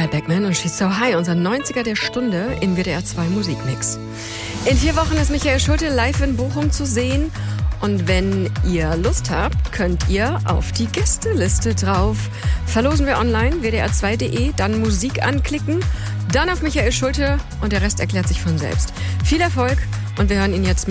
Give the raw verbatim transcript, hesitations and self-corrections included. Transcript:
Sarah Beckman und She's So High, unser neunziger der Stunde im W D R zwei Musikmix. In vier Wochen ist Michael Schulte live in Bochum zu sehen. Und wenn ihr Lust habt, könnt ihr auf die Gästeliste drauf. Verlosen wir online, w d r zwei punkt d e, dann Musik anklicken, dann auf Michael Schulte und der Rest erklärt sich von selbst. Viel Erfolg und wir hören ihn jetzt